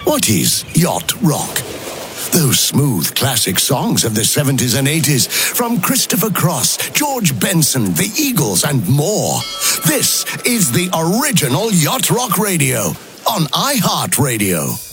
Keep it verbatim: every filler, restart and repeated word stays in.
What is yacht rock? Those smooth classic songs of the seventies and eighties from Christopher Cross, George Benson, the Eagles, and more. This is the original Yacht Rock Radio on iHeartRadio.